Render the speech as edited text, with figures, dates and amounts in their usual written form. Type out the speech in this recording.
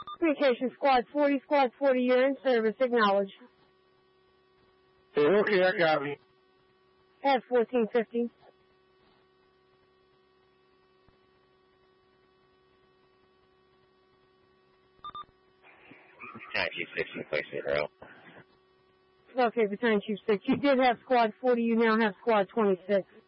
Communication Squad 40, you're in service. Acknowledge. Okay, I got me. At 1450. Chief 6, place it out. Okay, Battalion Chief 6. You did have Squad 40, you now have Squad 26.